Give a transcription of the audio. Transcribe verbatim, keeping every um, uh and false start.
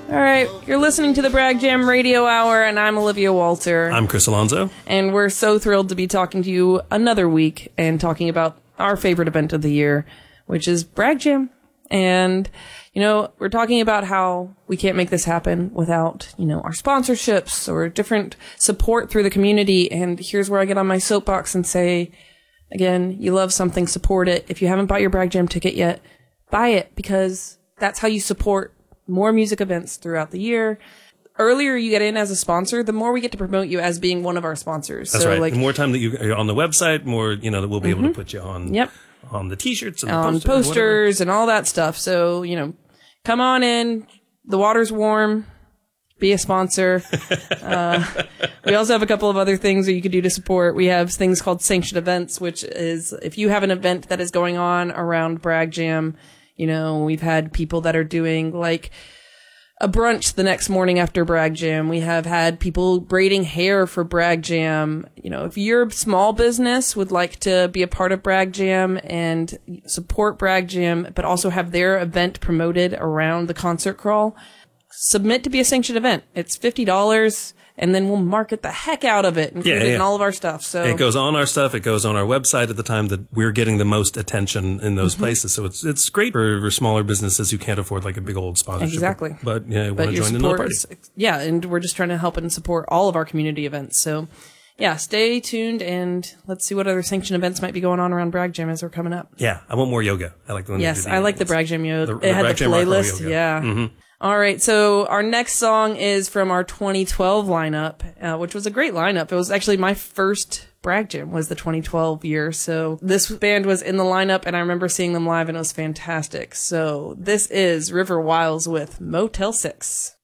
All right, you're listening to the Brag Jam Radio Hour, and I'm Olivia Walter. I'm Chris Alonzo. And we're so thrilled to be talking to you another week and talking about our favorite event of the year, which is Brag Jam. And, you know, we're talking about how we can't make this happen without, you know, our sponsorships or different support through the community. And here's where I get on my soapbox and say, again, you love something, support it. If you haven't bought your Brag Jam ticket yet, buy it, because that's how you support more music events throughout the year. Earlier you get in as a sponsor, the more we get to promote you as being one of our sponsors. That's so, right. Like, the more time that you're on the website, more, you know, that we'll be mm-hmm. able to put you on, yep. on the t-shirts and the on posters, posters and all that stuff. So, you know, come on in. The water's warm. Be a sponsor. uh, we also have a couple of other things that you could do to support. We have things called sanctioned events, which is if you have an event that is going on around Brag Jam. You know, we've had people that are doing like a brunch the next morning after Brag Jam. We have had people braiding hair for Brag Jam. You know, if your small business would like to be a part of Brag Jam and support Brag Jam, but also have their event promoted around the concert crawl, submit to be a sanctioned event. It's fifty dollars. And then we'll market the heck out of it and yeah, put it yeah. in all of our stuff. So it goes on our stuff. It goes on our website at the time that we're getting the most attention in those mm-hmm. places. So it's it's great for, for smaller businesses who can't afford like a big old sponsorship. Exactly. But yeah, want to join the party. Is, yeah, and we're just trying to help and support all of our community events. So yeah, stay tuned and let's see what other sanctioned events might be going on around Brag Jam as we're coming up. Yeah, I want more yoga. I like the one. Yes, I like the Brag Jam yoga. The, it the had Brag the Jam playlist. yoga. Yeah. Mm-hmm. All right, so our next song is from our twenty twelve lineup, uh, which was a great lineup. It was actually my first Brag Jam was the twenty twelve year. So this band was in the lineup, and I remember seeing them live, and it was fantastic. So this is River Wiles with Motel six.